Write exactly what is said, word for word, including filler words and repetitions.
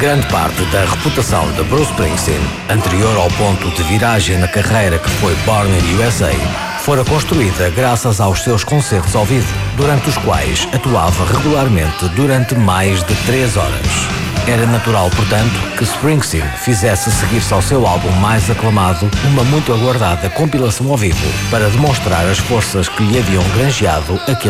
Grande parte da reputação de Bruce Springsteen, anterior ao ponto de viragem na carreira que foi Born in U S A, fora construída graças aos seus concertos ao vivo, durante os quais atuava regularmente durante mais de três horas. Era natural, portanto, que Springsteen fizesse seguir-se ao seu álbum mais aclamado uma muito aguardada compilação ao vivo, para demonstrar as forças que lhe haviam granjeado aquele